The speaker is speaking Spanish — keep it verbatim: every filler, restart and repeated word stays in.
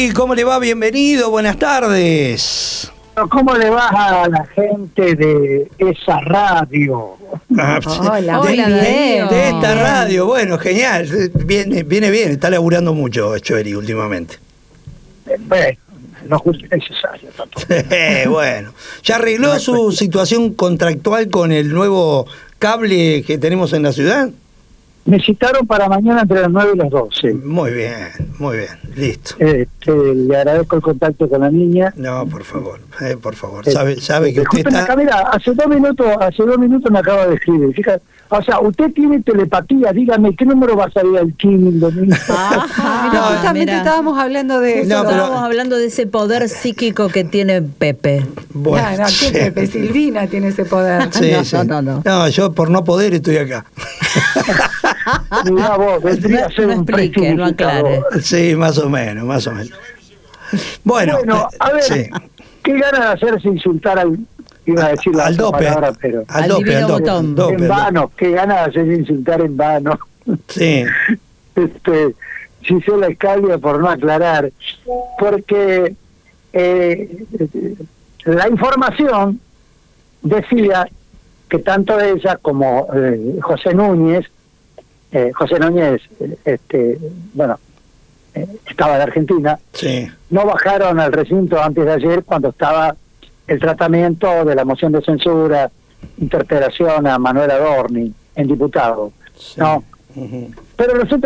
Echeverry, ¿cómo le va? Bienvenido, buenas tardes. ¿Cómo le va a la gente de esa radio? Ah, Hola, de, hola, de, Darío. de esta radio, bueno, genial. Viene, viene bien, está laburando mucho Echeverry últimamente. Eh, Bueno, no es necesario tampoco. Bueno, ¿ya arregló su situación contractual con el nuevo cable que tenemos en la ciudad? Me citaron para mañana entre las nueve y las doce. Muy bien, muy bien, listo. Este, le agradezco el contacto con la niña. No, por favor, eh, por favor. Eh, Sabe, sabe que eh, usted justo me está... acaba- mira, hace dos minutos, hace dos minutos me acaba de escribir. Fíjate, o sea, usted tiene telepatía. Dígame, ¿qué número va a salir al Kimi el domingo? Ah, No, justamente mira. estábamos hablando de eso. No, pero- Estábamos hablando de ese poder psíquico que tiene Pepe. Bueno, no, no, sí. ¿qué Pepe? Silvina tiene ese poder. Sí, No, sí. no, no, no. No, yo por no poder estoy acá. Mirá vos, vendría a ser No un explique, no aclare. prestidigitador. Sí, más o menos, más o menos. Bueno, Bueno, a ver, sí. qué ganas de hacerse insultar al... Iba a decir la Al otra dope, palabra, pero... al Al dope, divino al dope, botón. dope, en al dope. vano, qué ganas de hacerse insultar en vano. Sí, este, Gisela Escalia, por no aclarar, porque eh, la información decía que tanto ella como eh, José Núñez, eh, José Núñez, eh, este, bueno, eh, estaba de Argentina, sí. no bajaron al recinto antes de ayer cuando estaba el tratamiento de la moción de censura, interpelación a Manuel Adorni, en diputado, Sí. ¿no? Ujú. Pero resulta